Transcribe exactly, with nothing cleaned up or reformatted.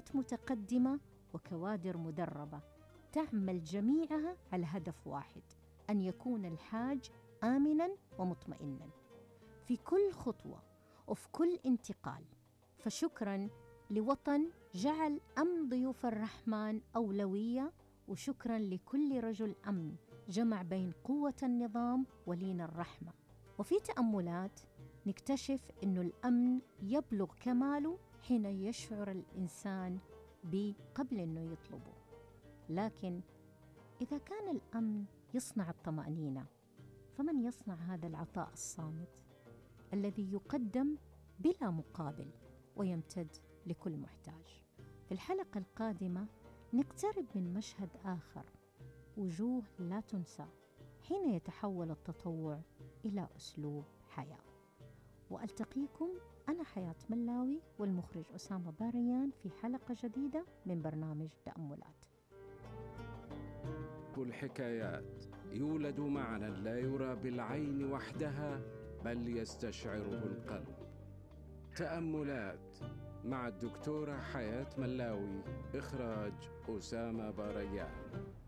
شخصيات متقدمة وكوادر مدربة تعمل جميعها على هدف واحد: أن يكون الحاج آمناً ومطمئناً في كل خطوة وفي كل انتقال. فشكراً لوطن جعل أمن ضيوف الرحمن أولوية، وشكراً لكل رجل أمن جمع بين قوة النظام ولين الرحمة. وفي تأملات نكتشف أن الأمن يبلغ كماله حين يشعر الإنسان به قبل أنه يطلبه. لكن إذا كان الأمن يصنع الطمأنينة، فمن يصنع هذا العطاء الصامت الذي يقدم بلا مقابل ويمتد لكل محتاج؟ في الحلقة القادمة نقترب من مشهد آخر، وجوه لا تنسى، حين يتحول التطوع إلى أسلوب حياة. وألتقيكم أنا حياة ملاوي والمخرج أسامة باريان في حلقة جديدة من برنامج تأملات. الحكايات يولد معنى لا يرى بالعين وحدها بل يستشعره القلب. تأملات مع الدكتورة حياة ملاوي، إخراج أسامة باريان.